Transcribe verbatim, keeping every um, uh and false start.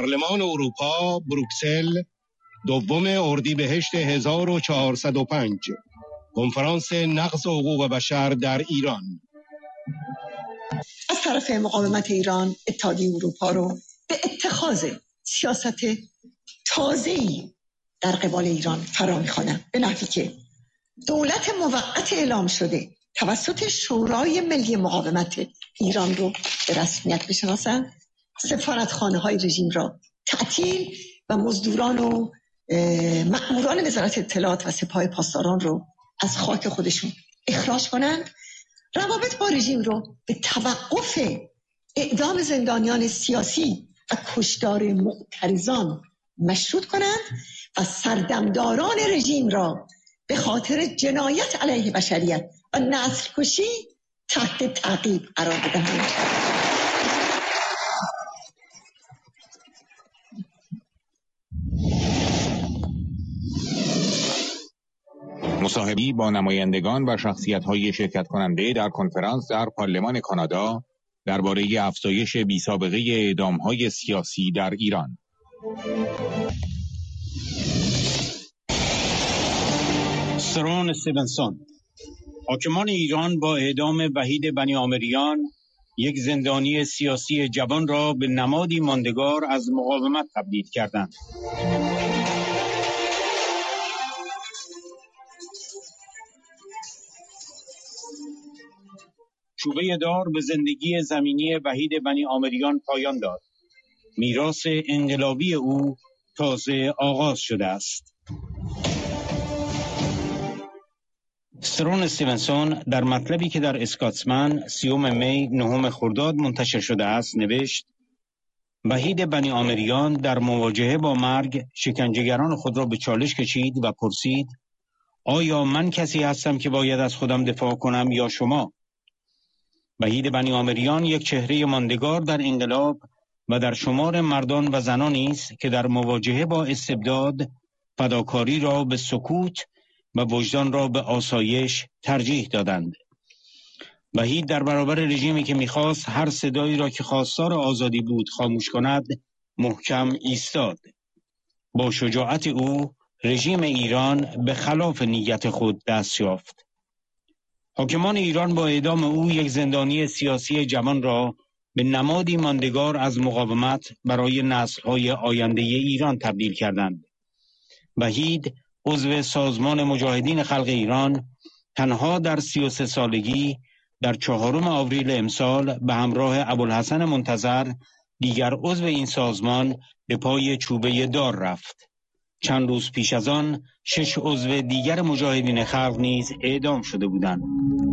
پارلمان اروپا، بروکسل، دوم اردیبهشت هزار و چهارصد و پنج. کنفرانس نقض حقوق بشر در ایران. از طرف مقاومت ایران اتحادیه اروپا رو به اتخاذ سیاست تازه‌ای در قبال ایران فرا می‌خوانم، به نحوی که دولت موقت اعلام شده توسط شورای ملی مقاومت ایران رو به رسمیت بشناسند، سفارتخانه‌های رژیم را تعطیل و مزدوران و مأموران وزارت اطلاعات و سپاه پاسداران رو از خاک خودشون اخراج کنند، روابط با رژیم رو به توقف اعدام زندانیان سیاسی و کشتار معترضان مشروط کنند و سردمداران رژیم را به خاطر جنایت علیه بشریت و نسل کشی تحت تعقیب قرار بدهند. مصاحبه‌ای با نمایندگان و شخصیت‌های شرکت کننده در کنفرانس در پارلمان کانادا درباره افزایش بی‌سابقه اعدام‌های سیاسی در ایران. سرون استیونسون: حاکمان ایران با اعدام وحید بنی آمریان، یک زندانی سیاسی جوان را به نمادی ماندگار از مقاومت تبدیل کردند. چوبه دار به زندگی زمینی وحید بنی آمریان پایان داد. میراث انقلابی او تازه آغاز شده است. سرون استیونسون در مطلبی که در اسکاتسمن سیوم می نهم خرداد منتشر شده است نوشت: وحید بنی آمریان در مواجهه با مرگ شکنجهگران خود را به چالش کشید و پرسید: آیا من کسی هستم که باید از خودم دفاع کنم یا شما؟ وحید بنی آمریان یک چهره ماندگار در انقلاب و در شمار مردان و زنانی است که در مواجهه با استبداد فداکاری را به سکوت و وجدان را به آسایش ترجیح دادند. وحید در برابر رژیمی که می‌خواست هر صدایی را که خواستار آزادی بود خاموش کند، محکم ایستاد. با شجاعت او رژیم ایران به خلاف نیت خود دست یافت. حاکمان ایران با اعدام او یک زندانی سیاسی جوان را به نمادی ماندگار از مقاومت برای نسل‌های آینده ایران تبدیل کردند. وحید عضو سازمان مجاهدین خلق ایران تنها در سی و سه سالگی در چهارم آوریل امسال به همراه ابوالحسن منتظر دیگر عضو این سازمان به پای چوبه دار رفت. چند روز پیش از آن شش عضو دیگر مجاهدین خلق نیز اعدام شده بودند.